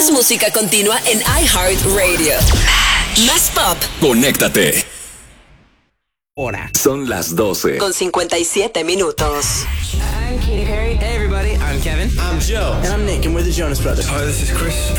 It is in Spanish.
Más música continua en iHeartRadio. Más pop. Conéctate. Hora. Son las 12. Con 57 minutos. I'm Katy Perry. Hey everybody, I'm Kevin. I'm Joe. And I'm Nick, and we're the Jonas Brothers. Hi, this is Chris.